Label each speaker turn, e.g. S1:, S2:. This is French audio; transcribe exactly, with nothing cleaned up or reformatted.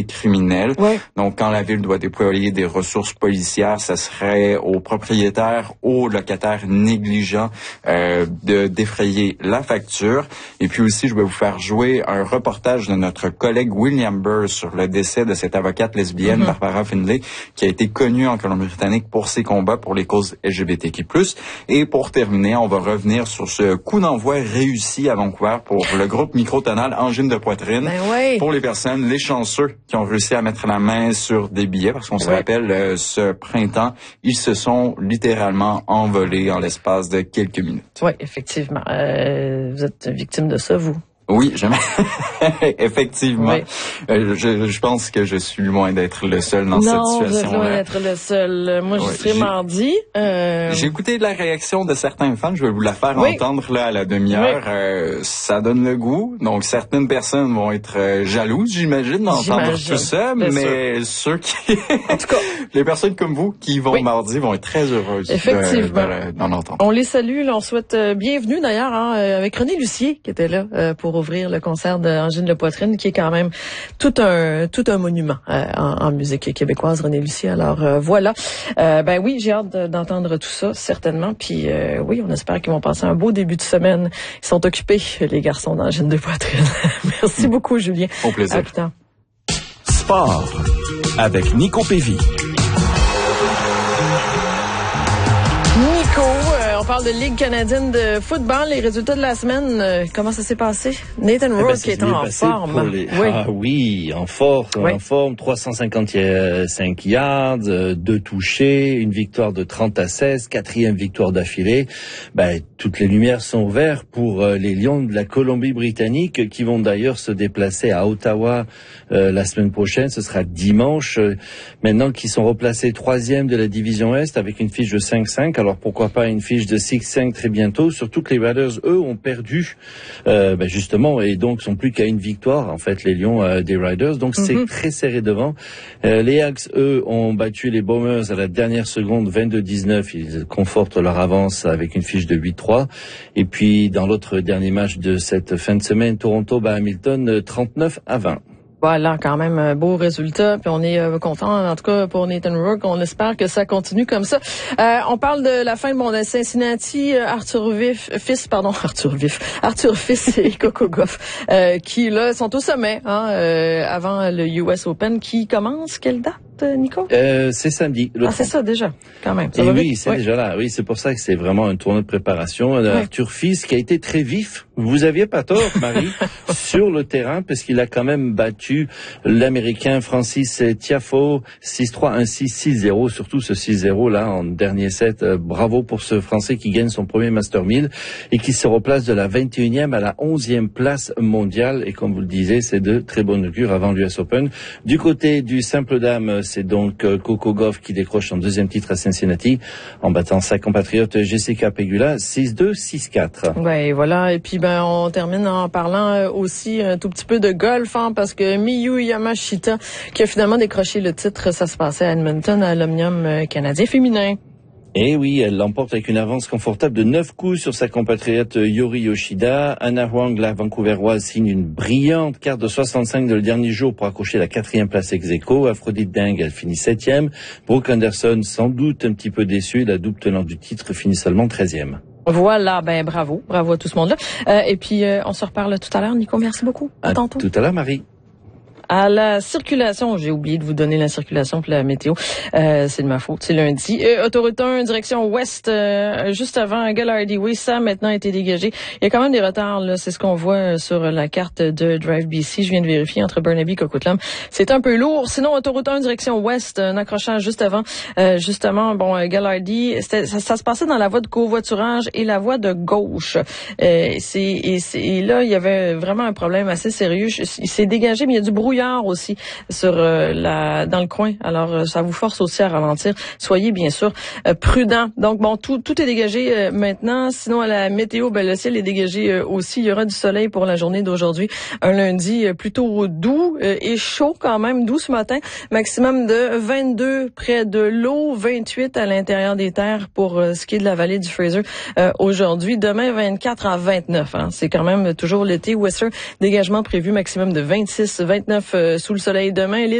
S1: criminels.
S2: Ouais.
S1: Donc, quand la ville doit déployer des ressources policières, ça serait aux propriétaires, aux locataires négligents euh, de défrayer la facture. Et puis aussi, je vais vous faire jouer un reportage de notre collègue William Burr sur le décès de cette avocate lesbienne, mm-hmm. Barbara Findlay, qui a été connue en Colombie-Britannique pour ses combats pour les causes L G B T Q plus. Et pour terminer, on va revenir sur ce coup d'envoi réussi à Vancouver pour le groupe Microtonal Angine de poitrine.
S2: Ben oui.
S1: Pour les personnes, les chanceux qui ont réussi à mettre la main sur des billets, parce qu'on se
S2: oui.
S1: rappelle, euh, ce printemps, ils se sont littéralement envolés en l'espace de quelques minutes.
S2: Oui, effectivement. Euh, vous êtes victime de ça, vous?
S1: Oui, j'aime. Effectivement.
S2: Oui.
S1: Euh, je, je pense que je suis loin d'être le seul dans
S2: non,
S1: cette
S2: situation-là. Non, vous êtes loin d'être le seul. Moi, je
S1: ouais,
S2: serai
S1: j'ai,
S2: mardi. Euh...
S1: J'ai écouté la réaction de certains fans. Je vais vous la faire
S2: oui.
S1: entendre là à la demi-heure. Oui. Euh, ça donne le goût. Donc, certaines personnes vont être euh, jalouses, j'imagine, d'entendre j'imagine. tout ça. Bien mais sûr. Ceux qui...
S2: en tout cas...
S1: les personnes comme vous qui vont oui. mardi vont être très heureuses
S2: Effectivement.
S1: de, de, d'en entendre.
S2: On les salue. Là, on souhaite euh, bienvenue d'ailleurs hein, avec René Lucier qui était là euh, pour ouvrir le concert d'Angine de poitrine, qui est quand même tout un tout un monument euh, en, en musique québécoise, René Lucier. Alors euh, voilà. Euh, ben oui, j'ai hâte de, d'entendre tout ça, certainement. Puis euh, oui, on espère qu'ils vont passer un beau début de semaine. Ils sont occupés, les garçons d'Angine de poitrine. Merci beaucoup, Julien.
S1: Au plaisir.
S2: À plus tard.
S3: Sport avec Nico Pévy.
S2: Nico, euh, on parle de Ligue canadienne de football. Les résultats de la semaine, euh, comment ça s'est passé? Nathan Rourke eh ben, qui est en forme.
S4: Les... Oui. Ah oui, en force, oui. en forme. trois cent cinquante-cinq yards, euh, deux touchés, une victoire de trente à seize, quatrième victoire d'affilée. Ben, toutes les lumières sont ouvertes pour euh, les Lions de la Colombie-Britannique qui vont d'ailleurs se déplacer à Ottawa euh, la semaine prochaine. Ce sera dimanche. Euh, maintenant qu'ils sont replacés troisième de la division Est avec une fiche de cinq cinq. Alors pourquoi pas une fiche de six cinq très bientôt, surtout que les Raiders, eux, ont perdu, euh, ben justement, et donc sont plus qu'à une victoire, en fait, les Lions euh, des Raiders. Donc mm-hmm. c'est très serré devant. Euh, les Hawks, eux, ont battu les Bombers à la dernière seconde, vingt-deux dix-neuf. Ils confortent leur avance avec une fiche de huit trois. Et puis, dans l'autre dernier match de cette fin de semaine, Toronto bat Hamilton trente-neuf à vingt.
S2: Voilà, quand même un beau résultat. Puis on est euh, content, en tout cas pour Nathan Rourke. On espère que ça continue comme ça. Euh, on parle de la fin de bon de Cincinnati, euh, Arthur Vif, fils, pardon, Arthur Vif, Arthur Fils et Coco Gauff, euh, qui là sont au sommet hein, euh, avant le U S Open qui commence. Quelle date? Nico?
S4: Euh, c'est samedi. Le
S2: ah, c'est ça déjà, quand même. Ça
S4: Et
S2: va
S4: oui,
S2: vite?
S4: c'est
S2: oui.
S4: déjà là. Oui, c'est pour ça que c'est vraiment un tournoi de préparation. Oui. Arthur Fils qui a été très vif. Vous aviez pas tort, Marie, sur le terrain, parce qu'il a quand même battu l'Américain Francis Tiafoe six trois, un six, six zéro. Surtout ce six zéro là en dernier set. Euh, bravo pour ce Français qui gagne son premier Master mille et qui se replace de la vingt et unième à la onzième place mondiale. Et comme vous le disiez, c'est de très bonne augure avant l'U S Open. Du côté du simple dame, c'est donc Coco Gauff qui décroche son deuxième titre à Cincinnati en battant sa compatriote Jessica Pegula six deux, six quatre.
S2: Ouais, voilà. Et puis ben on termine en parlant aussi un tout petit peu de golf hein, parce que Miyu Yamashita qui a finalement décroché le titre, ça se passait à Edmonton à l'Omnium canadien féminin.
S4: Et oui, elle l'emporte avec une avance confortable de neuf coups sur sa compatriote Yori Yoshida. Anna Huang, la Vancouveroise, signe une brillante carte de soixante-cinq de le dernier jour pour accrocher la quatrième place ex aequo. Aphrodite Deng, elle finit septième. Brooke Anderson, sans doute un petit peu déçue, la double tenante du titre, finit seulement treizième.
S2: Voilà, ben bravo, bravo à tout ce monde-là. Euh, et puis, euh, on se reparle tout à l'heure. Nico, merci beaucoup. À, à tantôt.
S4: Tout à l'heure, Marie.
S2: À la circulation, j'ai oublié de vous donner la circulation pour la météo. Euh, c'est de ma faute, c'est lundi. Euh, autoroute un, direction ouest, euh, juste avant Gallardy Way, ça a maintenant été dégagé. Il y a quand même des retards, là. C'est ce qu'on voit sur la carte de Drive B C. Je viens de vérifier entre Burnaby et Coquitlam. C'est un peu lourd. Sinon, autoroute un, direction ouest, un accrochage juste avant, euh, justement, bon, Gallardy, ça, ça se passait dans la voie de covoiturage et la voie de gauche. Euh, c'est, et, c'est, et là, il y avait vraiment un problème assez sérieux. Il s'est dégagé, mais il y a du brouillard aussi sur euh, la dans le coin. Alors euh, ça vous force aussi à ralentir. Soyez bien sûr euh, prudents. Donc bon, tout tout est dégagé euh, maintenant. Sinon à la météo, ben le ciel est dégagé euh, aussi. Il y aura du soleil pour la journée d'aujourd'hui. Un lundi euh, plutôt doux euh, et chaud quand même, doux ce matin. Maximum de vingt-deux près de l'eau, vingt-huit à l'intérieur des terres pour euh, ce qui est de la vallée du Fraser euh, aujourd'hui. Demain vingt-quatre à vingt-neuf. Hein. C'est quand même toujours l'été. Western dégagement prévu maximum de vingt-six, vingt-neuf Euh, sous le soleil demain.